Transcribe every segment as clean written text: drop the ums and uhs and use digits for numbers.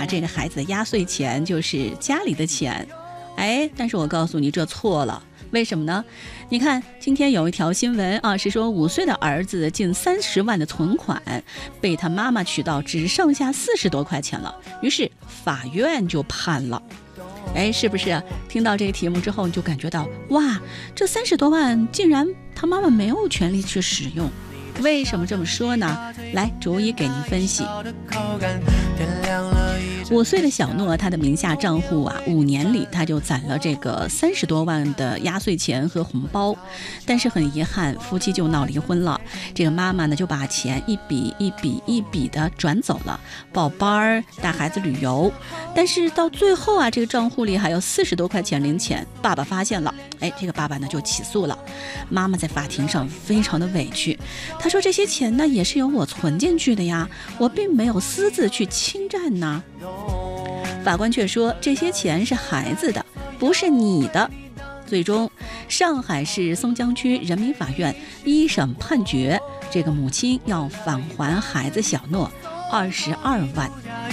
这个孩子的压岁钱就是家里的钱。但是我告诉你，这错了。为什么呢？你看今天有一条新闻啊，是说5岁的儿子近30万的存款被他妈妈取到只剩下40多块钱了，于是法院就判了。是不是听到这个题目之后你就感觉到，哇，这30多万竟然他妈妈没有权利去使用？为什么这么说呢？来，逐一给您分析。5岁的小诺，他的名下账户啊，5年里他就攒了这个30多万的压岁钱和红包，但是很遗憾，夫妻就闹离婚了。这个妈妈呢，就把钱一笔的转走了，报班带孩子旅游，但是到最后啊，这个账户里还有40多块钱零钱，爸爸发现了，这个爸爸呢就起诉了。妈妈在法庭上非常的委屈，他说这些钱呢也是由我存进去的呀，我并没有私自去侵占呢。法官却说这些钱是孩子的，不是你的。最终上海市松江区人民法院一审判决，这个母亲要返还孩子小诺22万。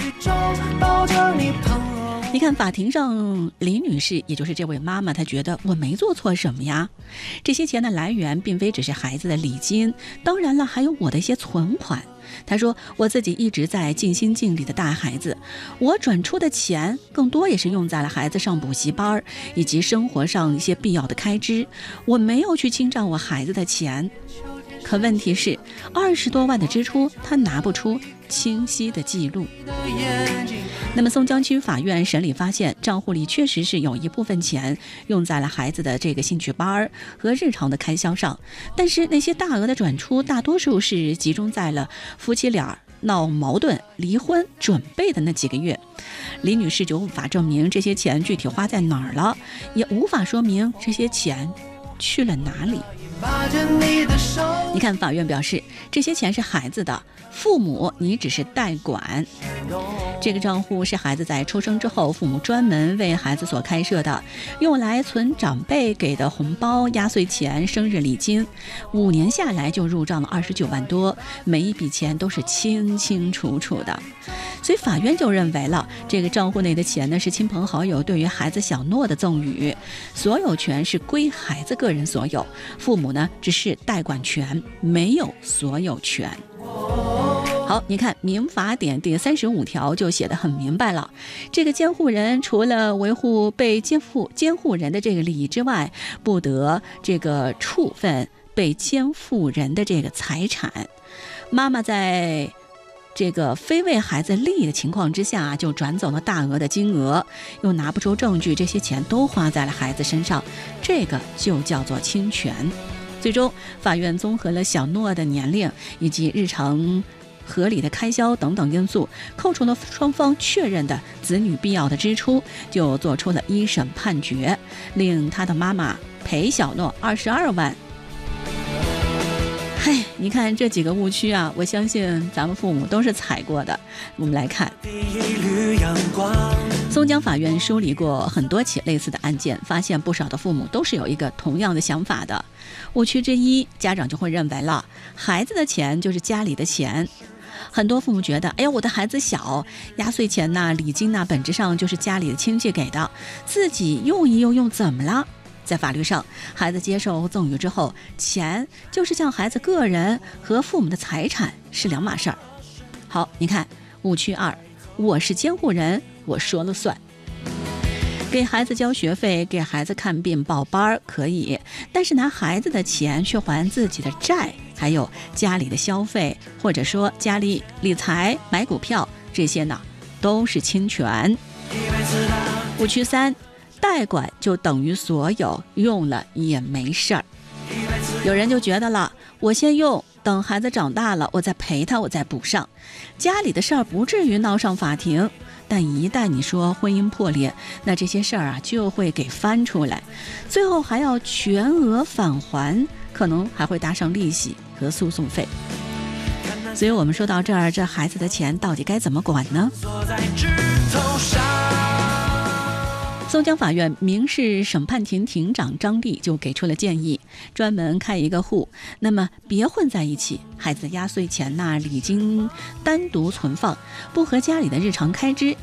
你看法庭上，李女士也就是这位妈妈，她觉得我没做错什么呀，这些钱的来源并非只是孩子的礼金，当然了，还有我的一些存款。她说我自己一直在尽心尽力的带孩子，我转出的钱更多也是用在了孩子上补习班以及生活上一些必要的开支，我没有去侵占我孩子的钱。可问题是20多万的支出他拿不出清晰的记录。那么松江区法院审理发现，账户里确实是有一部分钱用在了孩子的这个兴趣班和日常的开销上，但是那些大额的转出大多数是集中在了夫妻俩闹矛盾离婚准备的那几个月。李女士就无法证明这些钱具体花在哪儿了，也无法说明这些钱去了哪里。你看法院表示这些钱是孩子的，父母你只是代管。这个账户是孩子在出生之后父母专门为孩子所开设的，用来存长辈给的红包、压岁钱、生日礼金。5年下来就入账了29万多，每一笔钱都是清清楚楚的。所以法院就认为了，这个账户内的钱呢是亲朋好友对于孩子小诺的赠与，所有权是归孩子个人所有，父母呢只是代管权，没有所有权。好，你看民法典第35条就写得很明白了，这个监护人除了维护被监护人的这个利益之外，不得这个处分被监护人的这个财产。妈妈在这个非为孩子利益的情况之下就转走了大额的金额，又拿不出证据，这些钱都花在了孩子身上，这个就叫做侵权。最终法院综合了小诺的年龄以及日常合理的开销等等因素，扣除了双方确认的子女必要的支出，就做出了一审判决，令他的妈妈赔小诺22万。你看这几个误区啊，我相信咱们父母都是踩过的。我们来看松江法院梳理过很多起类似的案件，发现不少的父母都是有一个同样的想法的。误区之一，家长就会认为了孩子的钱就是家里的钱。很多父母觉得，我的孩子小，压岁钱呐、礼金呐，本质上就是家里的亲戚给的，自己用一用怎么了？在法律上，孩子接受赠与之后，钱就是像孩子个人和父母的财产是两码事儿。好，你看误区2，我是监护人，我说了算。给孩子交学费，给孩子看病报班可以，但是拿孩子的钱去还自己的债，还有家里的消费，或者说家里理财买股票，这些呢都是侵权。误区3，代管就等于所有，用了也没事儿。有人就觉得了，我先用，等孩子长大了我再赔他，我再补上，家里的事儿不至于闹上法庭。但一旦你说婚姻破裂，那这些事儿啊就会给翻出来，最后还要全额返还，可能还会搭上利息和诉讼费。所以我们说到这儿，这孩子的钱到底该怎么管呢？松江法院民事审判庭庭长张丽就给出了建议，专门开一个户，那么别混在一起，孩子的压岁钱呐、礼金单独存放，不和家里的日常开支